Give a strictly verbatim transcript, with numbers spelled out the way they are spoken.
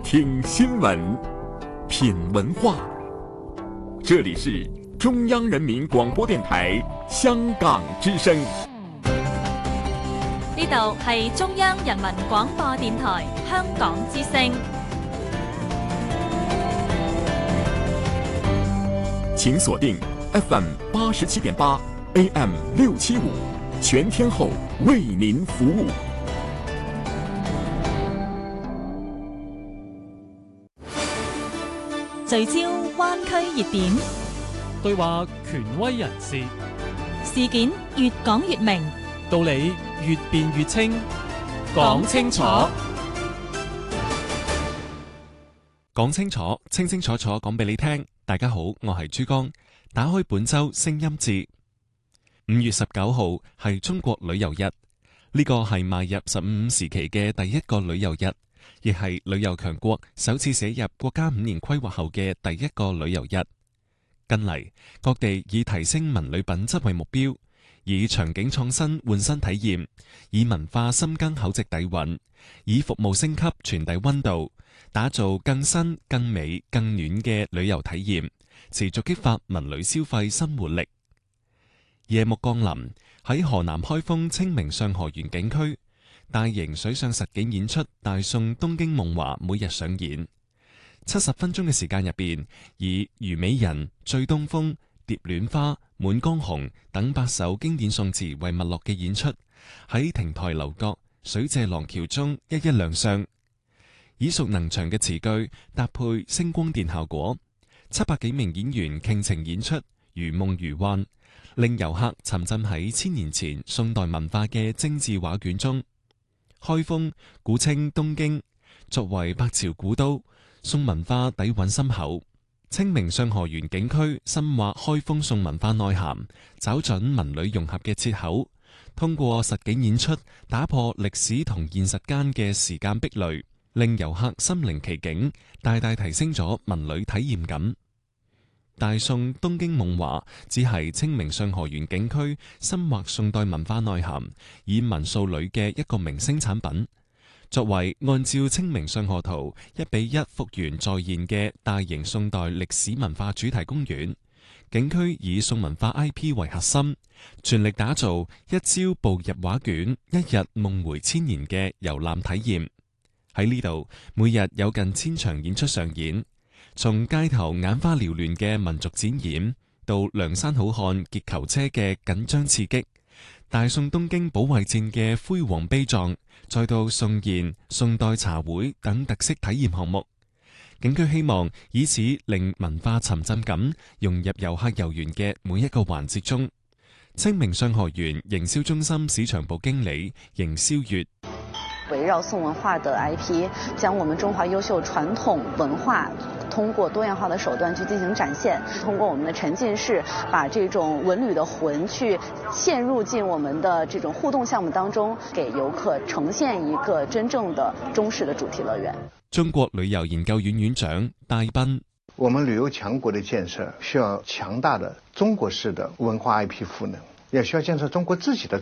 听新闻，品文化。这里是中央人民广播電台香港之聲。 呢度係中央人民廣播電台香港之聲。 請鎖定 F M 八十七點八 A M 六七五，全天候為您服務。 聚焦灣區熱點， 對話權威人士， 事件越講越明， 道理越辯越清，講清楚，講清楚，清清楚楚講俾你聽。大家好，我係珠江，打開本周聲音節。五月十九號係中國旅遊日，呢個係邁入十五五時期嘅第一個旅遊日，亦係旅遊強國首次寫入國家五年規劃後嘅第一個旅遊日。近嚟，各地以提升文旅品質為目標，以場景創新換新體驗，以文化深耕厚植底蘊，以服務升級傳遞溫度，打造更新、更美、更暖嘅旅遊體驗，持續激發文旅消費新活力。夜幕降臨，喺河南開封清明上河園景區，大型水上實景演出《大宋東京夢華》每日上演。七十分鐘嘅時間入邊，以《虞美人》、《醉東風》、《蝶戀花》、《滿江紅》等八首經典宋詞為脈絡嘅演出，喺亭台樓閣、水榭廊橋中一一亮相。耳熟能詳嘅詞句搭配聲光電效果，七百幾名演員傾情演出，如夢如幻，令遊客沉浸喺千年前宋代文化嘅精緻畫卷中。開封古稱東京，作為百朝古都，宋文化底蘊深厚。清明上河園景區深挖開封宋文化內涵，找準文旅融合嘅切口，通過實景演出打破歷史同現實間嘅時間壁壘，令遊客身臨其境，大大提升咗文旅體驗感。大宋東京夢華只係清明上河園景區深挖宋代文化內涵，以文塑旅嘅一個明星產品。作為按照清明上河圖一比一復原再現嘅大型宋代歷史文化主題公園，景區以宋文化 I P 為核心，全力打造一朝步入畫卷，一日夢回千年嘅遊覽體驗。喺呢度，每日有近千場演出上演，從街頭眼花繚亂嘅民族展演，到梁山好漢劫球車嘅緊張刺激，大宋東京保衛戰嘅輝煌悲壯，再到宋宴、宋代茶會等特色體驗項目，景區希望以此令文化沉浸感融入遊客遊園嘅每一個環節中。清明上河園營銷中心市場部經理邢霄月， 圍繞宋文化的 I P， 將我們中華優秀傳統文化通過多樣化的手段去進行展現，通過我們的沉浸式，把這種文旅的魂去嵌入進我們的這種互動項目當中，給遊客呈現一個真正的中式的主題樂園。 中國旅遊研究院院長戴斌， 我們旅遊強國的建設需要強大的中國式的文化 I P 賦能，也需要建設中國自己的